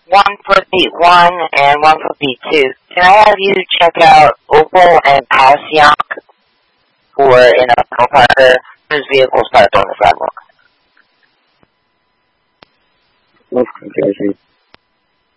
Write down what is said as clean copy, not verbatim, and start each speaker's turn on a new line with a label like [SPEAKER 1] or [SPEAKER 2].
[SPEAKER 1] one for beat 1 and one for beat 2. Can I have you check out Opel and Passyunk for in a Parker whose vehicles parked on the sidewalk?
[SPEAKER 2] Okay,